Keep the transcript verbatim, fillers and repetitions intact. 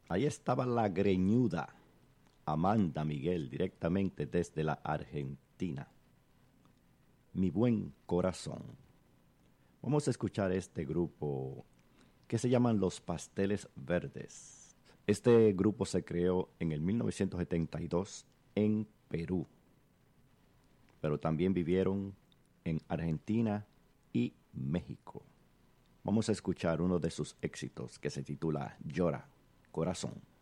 Ahí estaba la greñuda Amanda Miguel, directamente desde la Argentina. Mi buen corazón. Vamos a escuchar este grupo que se llaman Los Pasteles Verdes. Este grupo se creó en el mil novecientos setenta y dos en Perú, pero también vivieron en Argentina y México. Vamos a escuchar uno de sus éxitos que se titula Llora, Corazón.